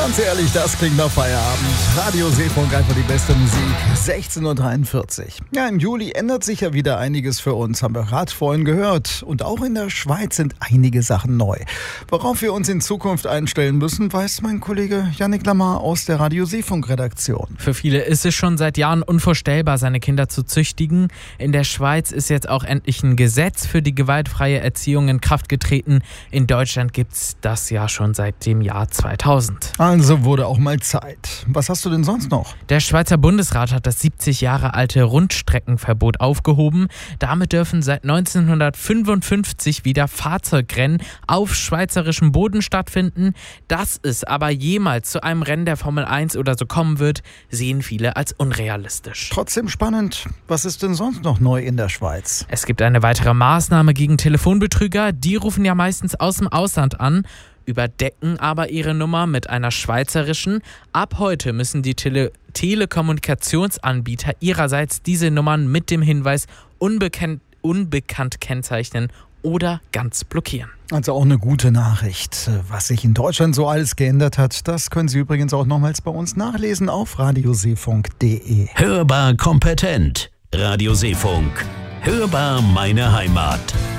Ganz ehrlich, das klingt nach Feierabend. Radio Seefunk, einfach die beste Musik. 16.43 Uhr. Ja, im Juli ändert sich ja wieder einiges für uns, haben wir gerade vorhin gehört. Und auch in der Schweiz sind einige Sachen neu. Worauf wir uns in Zukunft einstellen müssen, weiß mein Kollege Yannick Lamar aus der Radio Seefunk-Redaktion. Für viele ist es schon seit Jahren unvorstellbar, seine Kinder zu züchtigen. In der Schweiz ist jetzt auch endlich ein Gesetz für die gewaltfreie Erziehung in Kraft getreten. In Deutschland gibt es das ja schon seit dem Jahr 2000. Also wurde auch mal Zeit. Was hast du denn sonst noch? Der Schweizer Bundesrat hat das 70 Jahre alte Rundstreckenverbot aufgehoben. Damit dürfen seit 1955 wieder Fahrzeugrennen auf schweizerischem Boden stattfinden. Dass es aber jemals zu einem Rennen der Formel 1 oder so kommen wird, sehen viele als unrealistisch. Trotzdem spannend. Was ist denn sonst noch neu in der Schweiz? Es gibt eine weitere Maßnahme gegen Telefonbetrüger. Die rufen ja meistens aus dem Ausland an, überdecken aber ihre Nummer mit einer schweizerischen. Ab heute müssen die Telekommunikationsanbieter ihrerseits diese Nummern mit dem Hinweis unbekannt kennzeichnen oder ganz blockieren. Also auch eine gute Nachricht. Was sich in Deutschland so alles geändert hat, das können Sie übrigens auch nochmals bei uns nachlesen auf radioseefunk.de. Hörbar kompetent. Radio Seefunk. Hörbar meine Heimat.